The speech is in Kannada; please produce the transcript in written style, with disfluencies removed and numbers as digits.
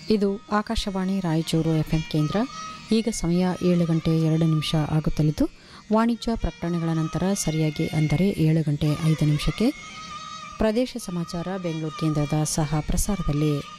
ಇದು ಆಕಾಶವಾಣಿ ರಾಯಚೂರು ಎಫ್ಎಂ ಕೇಂದ್ರ. ಈಗ ಸಮಯ 7 ಗಂಟೆ 2 ನಿಮಿಷ ಆಗುತ್ತಲಿದ್ದು, ವಾಣಿಜ್ಯ ಪ್ರಕಟಣೆಗಳ ನಂತರ ಸರಿಯಾಗಿ ಅಂದರೆ 7 ಗಂಟೆ 5 ನಿಮಿಷಕ್ಕೆ ಪ್ರದೇಶ ಸಮಾಚಾರ ಬೆಂಗಳೂರು ಕೇಂದ್ರದ ಸಹ ಪ್ರಸಾರದಲ್ಲಿ